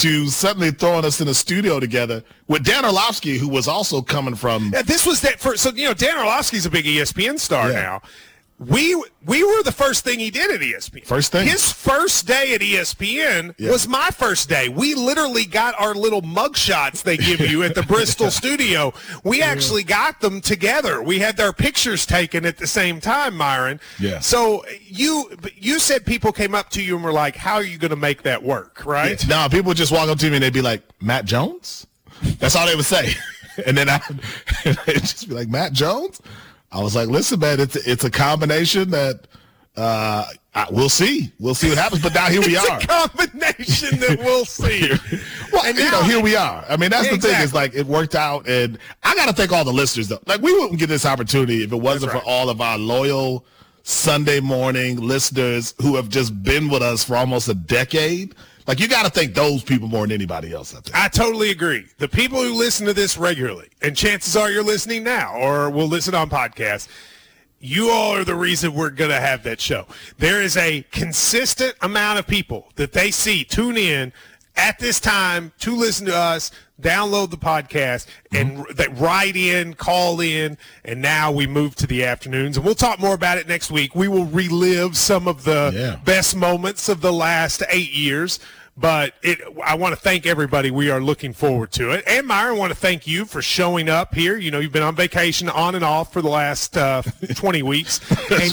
to suddenly throwing us in a studio together with Dan Orlovsky, who was also coming from. Yeah, this was that first. So Dan Orlovsky's a big ESPN star now. We were the first thing he did at ESPN. First thing? His first day at ESPN was my first day. We literally got our little mug shots they give you at the Bristol studio. We actually got them together. We had their pictures taken at the same time, Myron. Yeah. So you said people came up to you and were like, how are you going to make that work, right? Yeah. No, people would just walk up to me and they'd be like, Matt Jones? That's all they would say. And then it'd just be like, Matt Jones? I was like, listen, man, it's a combination that we'll see. We'll see what happens. But now here we are. It's a combination that we'll see. Well, and here we are. I mean, that's the thing is, like, it worked out. And I got to thank all the listeners, though. Like, we wouldn't get this opportunity if it wasn't for all of our loyal Sunday morning listeners who have just been with us for almost a decade. Like, you got to thank those people more than anybody else, I think. I totally agree. The people who listen to this regularly, and chances are you're listening now or will listen on podcasts, you all are the reason we're going to have that show. There is a consistent amount of people that they see tune in at this time to listen to us, download the podcast, and that write in, call in, and now we move to the afternoons. And we'll talk more about it next week. We will relive some of the best moments of the last 8 years. But I want to thank everybody. We are looking forward to it. And, Myron, I want to thank you for showing up here. You know, you've been on vacation on and off for the last 20 weeks. And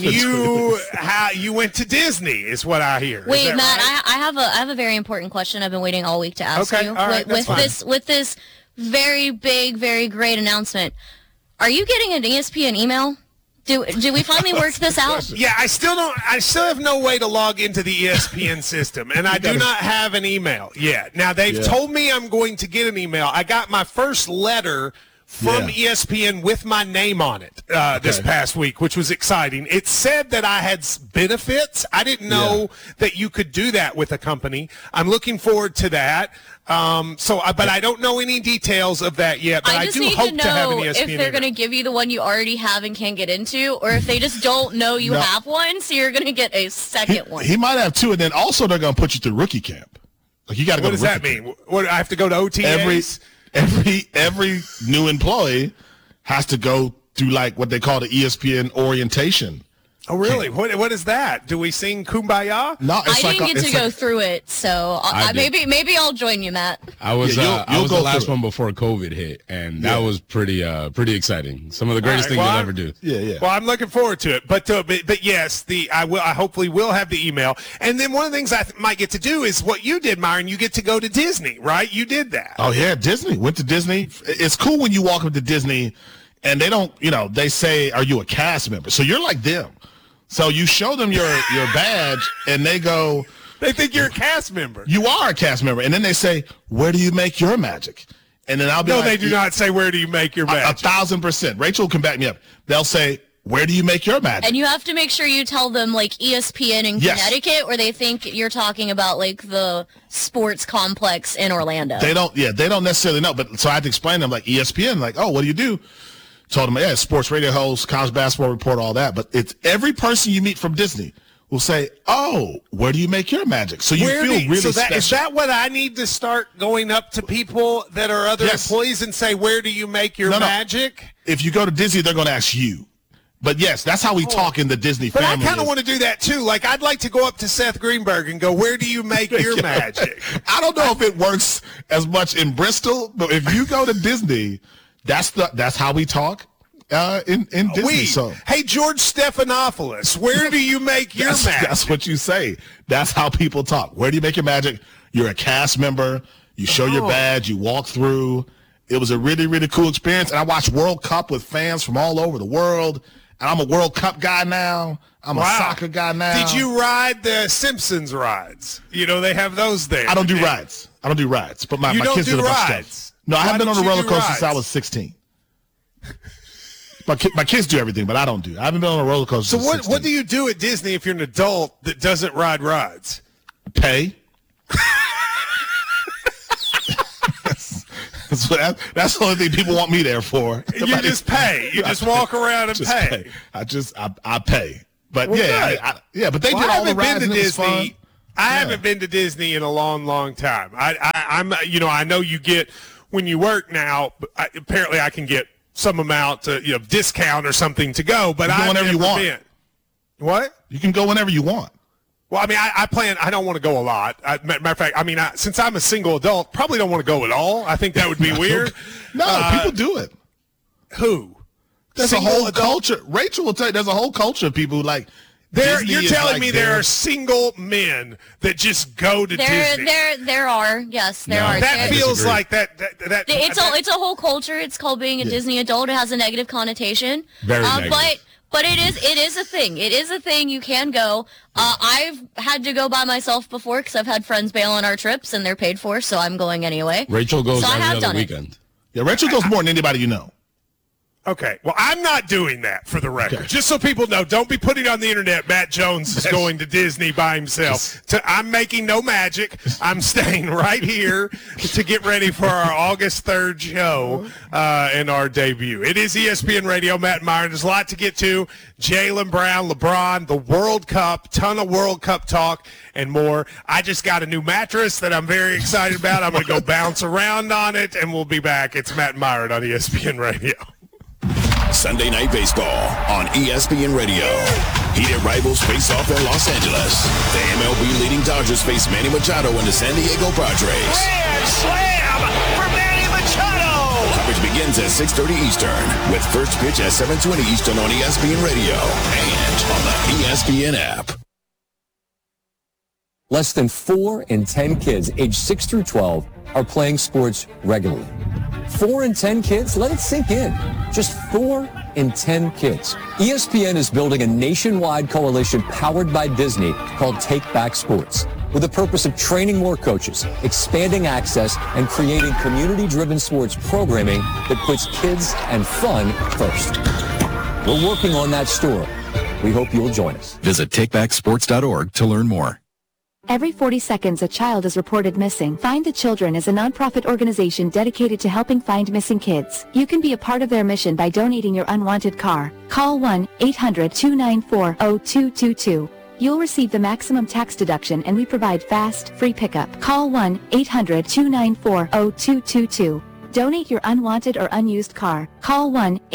you went to Disney is what I hear. Wait, Matt, right? I have a very important question I've been waiting all week to ask you. All right, with this very big, very great announcement, are you getting an ESPN email? Do we finally work this out? Yeah, I still have no way to log into the ESPN system, and I do not have an email yet. Now, they've told me I'm going to get an email. I got my first letter from ESPN with my name on it this past week, which was exciting. It said that I had benefits. I didn't know that you could do that with a company. I'm looking forward to that. But I don't know any details of that yet. But I do hope to have an ESPN. If they're going to give you the one you already have and can't get into, or if they just don't know you have one, so you're going to get a second one. He might have two, and then also they're going to put you through rookie camp. Like you got to go. What does that mean? What I have to go to OTAs? Every new employee has to go through like what they call the ESPN orientation. Oh, really? What is that? Do we sing Kumbaya? No, I didn't get to go through it, so maybe I'll join you, Matt. I was the last one before COVID hit, and that was pretty exciting. Some of the greatest things you'll ever do. Yeah. Well, I'm looking forward to it. But yes, I hopefully will have the email. And then one of the things I might get to do is what you did, Myron. You get to go to Disney, right? You did that. Oh yeah, Disney. Went to Disney. It's cool when you walk up to Disney, and they don't, they say, "Are you a cast member?" So you're like them. So you show them your badge, and they go... They think you're a cast member. You are a cast member. And then they say, where do you make your magic? And then I'll be they do not say, where do you make your magic? 1,000%. Rachel can back me up. They'll say, where do you make your magic? And you have to make sure you tell them, like, ESPN in Connecticut, or they think you're talking about, like, the sports complex in Orlando. They don't necessarily know. But so I have to explain to them, like, ESPN, like, oh, what do you do? Told them, sports radio host, college basketball report, all that. But it's every person you meet from Disney will say, oh, where do you make your magic? So you feel really special. Is that what I need to start going up to people that are other employees and say, where do you make your magic? If you go to Disney, they're going to ask you. But, yes, that's how we talk in the Disney family. But I kind of want to do that, too. Like, I'd like to go up to Seth Greenberg and go, where do you make your magic? I don't know if it works as much in Bristol, but if you go to Disney, that's how we talk in Disney. Hey, George Stephanopoulos, where do you make your magic? That's what you say. That's how people talk. Where do you make your magic? You're a cast member. You show your badge. You walk through. It was a really, really cool experience. And I watched World Cup with fans from all over the world. And I'm a World Cup guy now. I'm a soccer guy now. Did you ride the Simpsons rides? They have those there. I don't do rides. But my kids did a bunch of stuff. No, I haven't been on a roller coaster since I was 16. My kids do everything, but I don't do. I haven't been on a roller coaster. So what do you do at Disney if you're an adult that doesn't ride rides? Pay. That's the only thing people want me there for. You just pay. You just walk around and pay. I pay. But but they did all the rides and it was fun. I haven't been to Disney in a long, long time. I know you get when you work now. Apparently, I can get some amount discount or something to go. But I've never been. What? You can go whenever you want. Well, I mean, I plan. I don't want to go a lot. Matter of fact, I mean, since I'm a single adult, probably don't want to go at all. I think that would be weird. No, people do it. Who? There's a whole culture. Rachel will tell you there's a whole culture of people who like. You're telling me there are single men that just go to Disney? There are. Yes, there are. That feels like that. It's a whole culture. It's called being a Disney adult. It has a negative connotation. Very negative. But it is a thing. It is a thing. You can go. I've had to go by myself before because I've had friends bail on our trips and they're paid for, so I'm going anyway. Rachel goes every other weekend. Yeah, Rachel goes more than anybody you know. Okay, well, I'm not doing that for the record. Okay. Just so people know, don't be putting on the internet Matt Jones is going to Disney by himself. I'm making no magic. I'm staying right here to get ready for our August 3rd show and our debut. It is ESPN Radio, Matt Meyer. There's a lot to get to. Jaylen Brown, LeBron, the World Cup, ton of World Cup talk, and more. I just got a new mattress that I'm very excited about. I'm going to go bounce around on it, and we'll be back. It's Matt Meyer on ESPN Radio. Sunday Night Baseball on ESPN Radio. Heated rivals face off in Los Angeles. The MLB leading Dodgers face Manny Machado and the San Diego Padres. Grand slam for Manny Machado! Coverage begins at 6:30 Eastern with first pitch at 7:20 Eastern on ESPN Radio and on the ESPN app. Less than 4 in 10 kids aged 6 through 12 are playing sports regularly. 4 in 10 kids? Let it sink in. Just 4 in 10 kids. ESPN is building a nationwide coalition powered by Disney called Take Back Sports, with the purpose of training more coaches, expanding access, and creating community-driven sports programming that puts kids and fun first. We're working on that story. We hope you'll join us. Visit takebacksports.org to learn more. Every 40 seconds, a child is reported missing. Find the Children is a nonprofit organization dedicated to helping find missing kids. You can be a part of their mission by donating your unwanted car. Call 1-800-294-0222. You'll receive the maximum tax deduction, and we provide fast, free pickup. Call 1-800-294-0222. Donate your unwanted or unused car. Call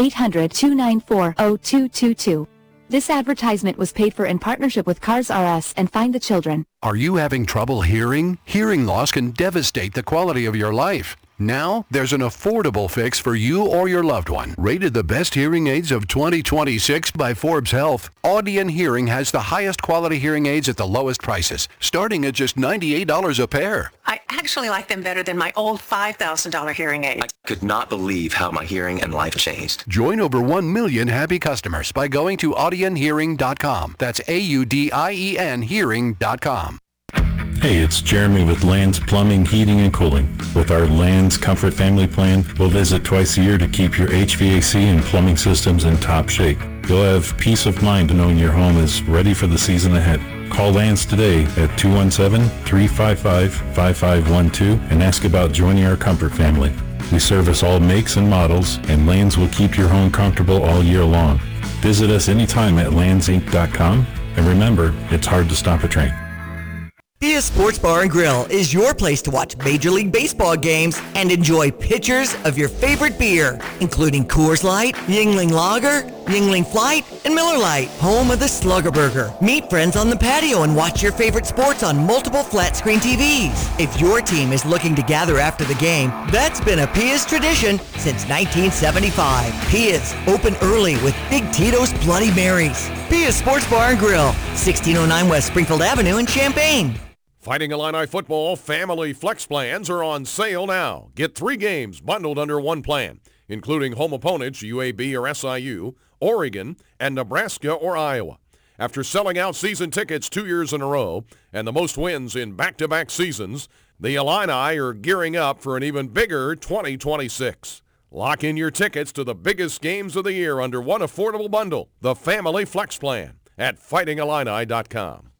1-800-294-0222. This advertisement was paid for in partnership with Cars R Us and Find the Children. Are you having trouble hearing? Hearing loss can devastate the quality of your life. Now, there's an affordable fix for you or your loved one. Rated the best hearing aids of 2026 by Forbes Health, Audion Hearing has the highest quality hearing aids at the lowest prices, starting at just $98 a pair. I actually like them better than my old $5,000 hearing aid. I could not believe how my hearing and life changed. Join over 1 million happy customers by going to audionhearing.com. That's AUDIEN hearing.com. Hey, it's Jeremy with Land's Plumbing, Heating, and Cooling. With our Land's Comfort Family Plan, we'll visit twice a year to keep your HVAC and plumbing systems in top shape. You'll have peace of mind knowing your home is ready for the season ahead. Call Land's today at 217-355-5512 and ask about joining our comfort family. We service all makes and models, and Land's will keep your home comfortable all year long. Visit us anytime at landsinc.com, and remember, it's hard to stop a train. Pia Sports Bar and Grill is your place to watch Major League Baseball games and enjoy pitchers of your favorite beer, including Coors Light, Yuengling Lager, Yuengling Flight, and Miller Lite, home of the Slugger Burger. Meet friends on the patio and watch your favorite sports on multiple flat-screen TVs. If your team is looking to gather after the game, that's been a Pia's tradition since 1975. Pia's, open early with Big Tito's Bloody Marys. Pia's Sports Bar and Grill, 1609 West Springfield Avenue in Champaign. Fighting Illini football family flex plans are on sale now. Get 3 games bundled under one plan, including home opponents UAB or SIU, Oregon, and Nebraska or Iowa. After selling out season tickets 2 years in a row and the most wins in back-to-back seasons, the Illini are gearing up for an even bigger 2026. Lock in your tickets to the biggest games of the year under one affordable bundle, the Family Flex Plan, at fightingillini.com.